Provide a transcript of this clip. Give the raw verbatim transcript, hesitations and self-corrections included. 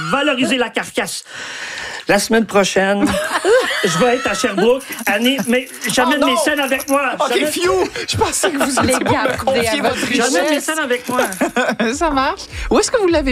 valoriser la carcasse. La semaine prochaine, je vais être à Sherbrooke. Annie, mais j'amène Oh mes scènes avec moi. OK, J'amène- Fiu, je pensais que vous Les étiez pour gars, me confier à votre votre J'amène mes richesse. scènes avec moi. Ça marche. Où est-ce que vous l'avez